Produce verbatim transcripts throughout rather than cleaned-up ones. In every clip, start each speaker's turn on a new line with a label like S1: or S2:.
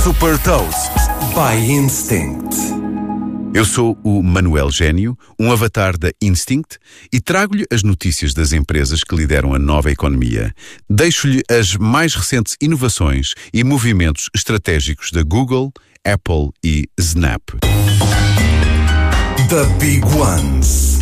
S1: Super Toast by Instinct.
S2: Eu sou o Manuel Gênio, um avatar da Instinct, e trago-lhe as notícias das empresas que lideram a nova economia. Deixo-lhe as mais recentes inovações e movimentos estratégicos da Google, Apple e Snap.
S1: The Big Ones.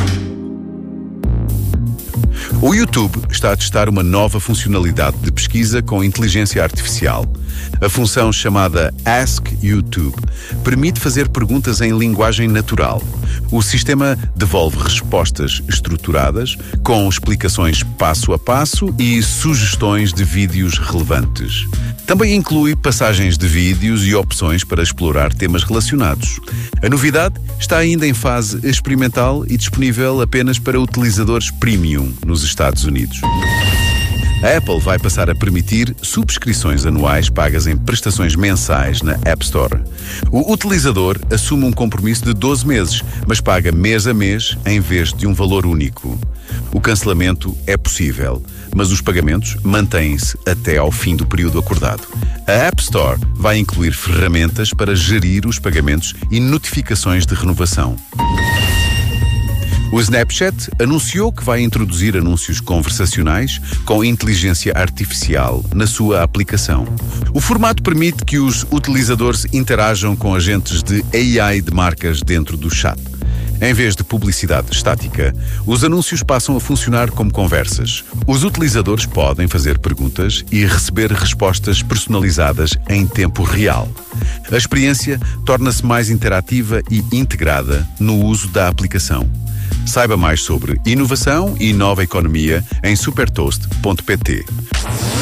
S2: O YouTube está a testar uma nova funcionalidade de pesquisa com inteligência artificial. A função chamada Ask YouTube permite fazer perguntas em linguagem natural. O sistema devolve respostas estruturadas, com explicações passo a passo e sugestões de vídeos relevantes. Também inclui passagens de vídeos e opções para explorar temas relacionados. A novidade está ainda em fase experimental e disponível apenas para utilizadores premium nos Estados Unidos. A Apple vai passar a permitir subscrições anuais pagas em prestações mensais na App Store. O utilizador assume um compromisso de doze meses, mas paga mês a mês em vez de um valor único. O cancelamento é possível, mas os pagamentos mantêm-se até ao fim do período acordado. A App Store vai incluir ferramentas para gerir os pagamentos e notificações de renovação. O Snapchat anunciou que vai introduzir anúncios conversacionais com inteligência artificial na sua aplicação. O formato permite que os utilizadores interajam com agentes de A I de marcas dentro do chat. Em vez de publicidade estática, os anúncios passam a funcionar como conversas. Os utilizadores podem fazer perguntas e receber respostas personalizadas em tempo real. A experiência torna-se mais interativa e integrada no uso da aplicação. Saiba mais sobre inovação e nova economia em super toast ponto pt.